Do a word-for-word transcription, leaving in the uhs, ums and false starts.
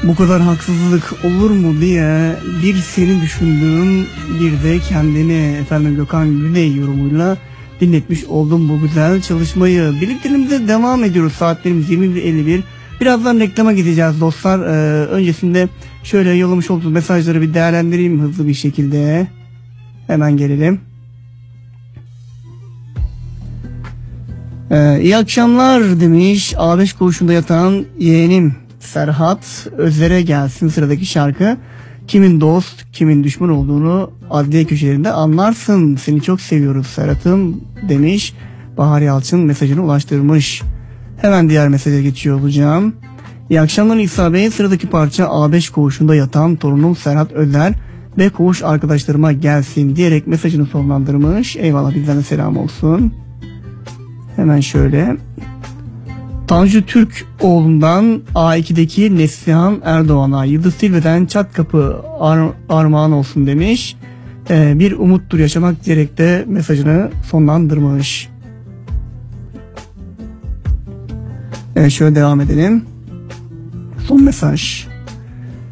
Bu kadar haksızlık olur mu diye bir seni düşündüm, bir de kendini efendim Gökhan Güney yorumuyla dinletmiş oldum bu güzel çalışmayı. Birlikteliğimize devam ediyoruz. Saatlerimiz yirmi bir elli bir. Birazdan reklama gideceğiz dostlar. Ee, öncesinde şöyle yollamış olduğunuz mesajları bir değerlendireyim hızlı bir şekilde. Hemen gelelim. Ee, iyi akşamlar demiş. A beş koğuşunda yatan yeğenim Serhat Özer'e gelsin sıradaki şarkı. Kimin dost, kimin düşman olduğunu adliye köşelerinde anlarsın. Seni çok seviyoruz Serhat'ım demiş. Bahar Yalçın mesajını ulaştırmış. Hemen diğer mesaja geçiyor olacağım. İyi akşamlar İsa Bey. Sıradaki parça A beş koğuşunda yatan torunum Serhat Özer ve koğuş arkadaşlarıma gelsin diyerek mesajını sonlandırmış. Eyvallah, bizden de selam olsun. Hemen şöyle. Tanju Türk oğlundan A iki'deki Neslihan Erdoğan'a, Yıldız Tilbe'den Çat Kapı ar armağan olsun demiş. Ee, bir umuttur yaşamak diyerek de mesajını sonlandırmış. Evet, şöyle devam edelim. Son mesaj.